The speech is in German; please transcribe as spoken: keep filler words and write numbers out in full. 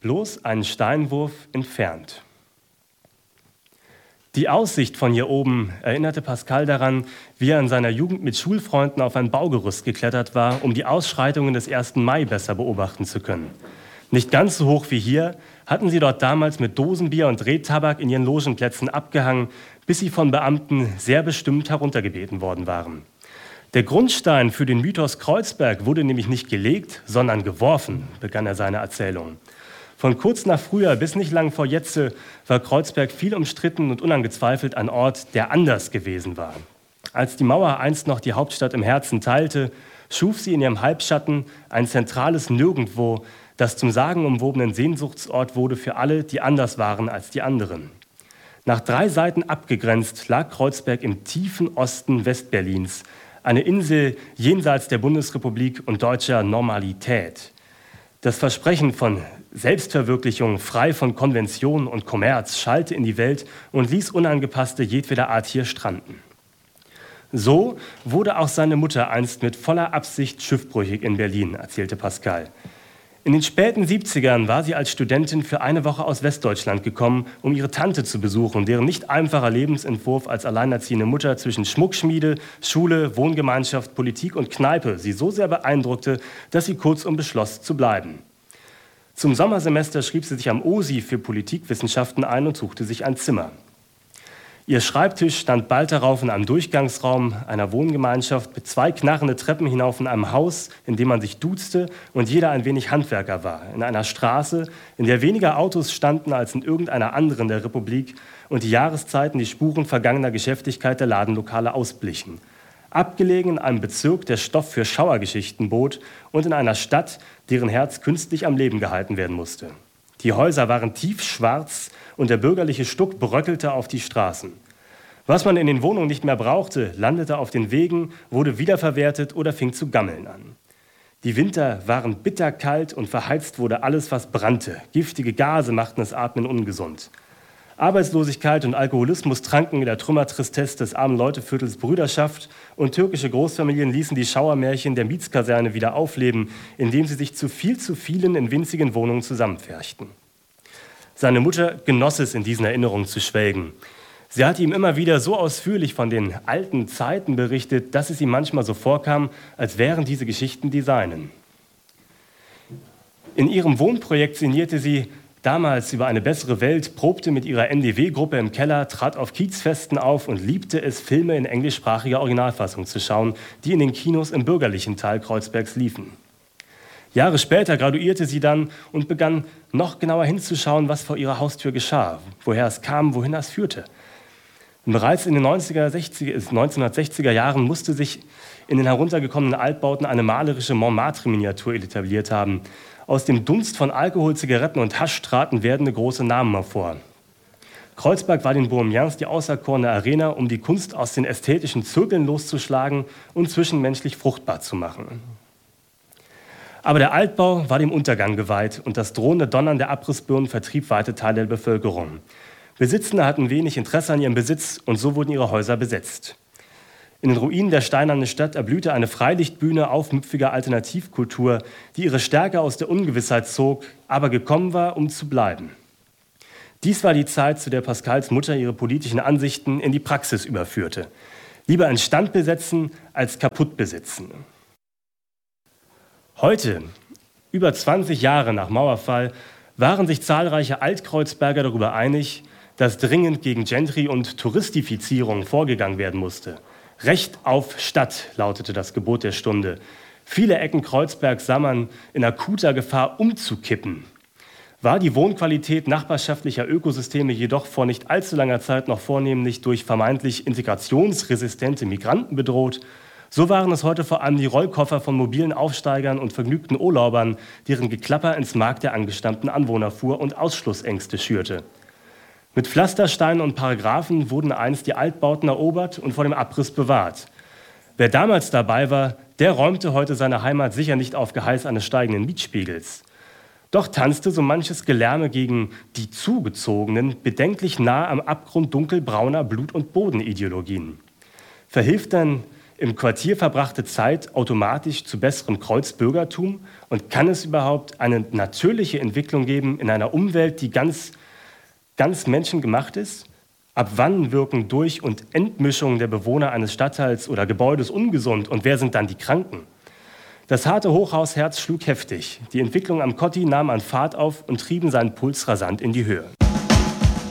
bloß einen Steinwurf entfernt. Die Aussicht von hier oben erinnerte Pascal daran, wie er in seiner Jugend mit Schulfreunden auf ein Baugerüst geklettert war, um die Ausschreitungen des ersten Mai besser beobachten zu können. Nicht ganz so hoch wie hier hatten sie dort damals mit Dosenbier und Drehtabak in ihren Logenplätzen abgehangen, bis sie von Beamten sehr bestimmt heruntergebeten worden waren. Der Grundstein für den Mythos Kreuzberg wurde nämlich nicht gelegt, sondern geworfen, begann er seine Erzählung. Von kurz nach früher bis nicht lang vor Jetze war Kreuzberg viel umstritten und unangezweifelt ein Ort, der anders gewesen war. Als die Mauer einst noch die Hauptstadt im Herzen teilte, schuf sie in ihrem Halbschatten ein zentrales Nirgendwo, das zum sagenumwobenen Sehnsuchtsort wurde für alle, die anders waren als die anderen. Nach drei Seiten abgegrenzt lag Kreuzberg im tiefen Osten Westberlins, eine Insel jenseits der Bundesrepublik und deutscher Normalität. Das Versprechen von Selbstverwirklichung, frei von Konvention und Kommerz, schallte in die Welt und ließ Unangepasste jedweder Art hier stranden. So wurde auch seine Mutter einst mit voller Absicht schiffbrüchig in Berlin, erzählte Pascal. In den späten siebzigern war sie als Studentin für eine Woche aus Westdeutschland gekommen, um ihre Tante zu besuchen, deren nicht einfacher Lebensentwurf als alleinerziehende Mutter zwischen Schmuckschmiede, Schule, Wohngemeinschaft, Politik und Kneipe sie so sehr beeindruckte, dass sie kurzum beschloss zu bleiben. Zum Sommersemester schrieb sie sich am O S I für Politikwissenschaften ein und suchte sich ein Zimmer. Ihr Schreibtisch stand bald darauf in einem Durchgangsraum einer Wohngemeinschaft mit zwei knarrende Treppen hinauf in einem Haus, in dem man sich duzte und jeder ein wenig Handwerker war. In einer Straße, in der weniger Autos standen als in irgendeiner anderen der Republik und die Jahreszeiten die Spuren vergangener Geschäftigkeit der Ladenlokale ausblichen. Abgelegen in einem Bezirk, der Stoff für Schauergeschichten bot und in einer Stadt, deren Herz künstlich am Leben gehalten werden musste. Die Häuser waren tiefschwarz und der bürgerliche Stuck bröckelte auf die Straßen. Was man in den Wohnungen nicht mehr brauchte, landete auf den Wegen, wurde wiederverwertet oder fing zu gammeln an. Die Winter waren bitterkalt und verheizt wurde alles, was brannte. Giftige Gase machten das Atmen ungesund. Arbeitslosigkeit und Alkoholismus tranken in der Trümmertristesse des armen Leuteviertels Brüderschaft und türkische Großfamilien ließen die Schauermärchen der Mietskaserne wieder aufleben, indem sie sich zu viel zu vielen in winzigen Wohnungen zusammenpferchten. Seine Mutter genoss es, in diesen Erinnerungen zu schwelgen. Sie hatte ihm immer wieder so ausführlich von den alten Zeiten berichtet, dass es ihm manchmal so vorkam, als wären diese Geschichten die seinen. In ihrem Wohnprojekt sinnierte sie damals über eine bessere Welt, probte mit ihrer N D W-Gruppe im Keller, trat auf Kiezfesten auf und liebte es, Filme in englischsprachiger Originalfassung zu schauen, die in den Kinos im bürgerlichen Teil Kreuzbergs liefen. Jahre später graduierte sie dann und begann noch genauer hinzuschauen, was vor ihrer Haustür geschah, woher es kam, wohin es führte. Und bereits in den neunzehnhundertsechziger Jahren musste sich in den heruntergekommenen Altbauten eine malerische Montmartre-Miniatur etabliert haben. Aus dem Dunst von Alkohol, Zigaretten und Hasch traten werdende große Namen hervor. Kreuzberg war den Bohemians die auserkorene Arena, um die Kunst aus den ästhetischen Zirkeln loszuschlagen und zwischenmenschlich fruchtbar zu machen. Aber der Altbau war dem Untergang geweiht und das drohende Donnern der Abrissbirnen vertrieb weite Teile der Bevölkerung. Besitzende hatten wenig Interesse an ihrem Besitz und so wurden ihre Häuser besetzt. In den Ruinen der steinernen Stadt erblühte eine Freilichtbühne aufmüpfiger Alternativkultur, die ihre Stärke aus der Ungewissheit zog, aber gekommen war, um zu bleiben. Dies war die Zeit, zu der Pascals Mutter ihre politischen Ansichten in die Praxis überführte. Lieber in Stand besetzen als kaputt besitzen. Heute, über zwanzig Jahre nach Mauerfall, waren sich zahlreiche Altkreuzberger darüber einig, dass dringend gegen Gentry- und Touristifizierung vorgegangen werden musste. Recht auf Stadt lautete das Gebot der Stunde. Viele Ecken Kreuzbergs sah man in akuter Gefahr umzukippen. War die Wohnqualität nachbarschaftlicher Ökosysteme jedoch vor nicht allzu langer Zeit noch vornehmlich durch vermeintlich integrationsresistente Migranten bedroht, so waren es heute vor allem die Rollkoffer von mobilen Aufsteigern und vergnügten Urlaubern, deren Geklapper ins Mark der angestammten Anwohner fuhr und Ausschlussängste schürte. Mit Pflastersteinen und Paragraphen wurden einst die Altbauten erobert und vor dem Abriss bewahrt. Wer damals dabei war, der räumte heute seine Heimat sicher nicht auf Geheiß eines steigenden Mietspiegels. Doch tanzte so manches Gelärme gegen die Zugezogenen bedenklich nah am Abgrund dunkelbrauner Blut- und Bodenideologien. Verhilft dann im Quartier verbrachte Zeit automatisch zu besserem Kreuzbürgertum? Und kann es überhaupt eine natürliche Entwicklung geben in einer Umwelt, die ganz, ganz menschengemacht ist? Ab wann wirken Durch- und Entmischungen der Bewohner eines Stadtteils oder Gebäudes ungesund? Und wer sind dann die Kranken? Das harte Hochhausherz schlug heftig. Die Entwicklungen am Kotti nahmen an Fahrt auf und trieben seinen Puls rasant in die Höhe.